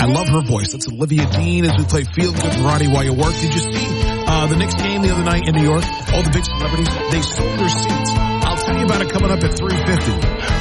love her voice. That's Olivia Dean as we play Feel Good Variety while you work. Did you see the Knicks game the other night in New York? All the big celebrities, they sold their seats. I'll tell you about it coming up at 3:50.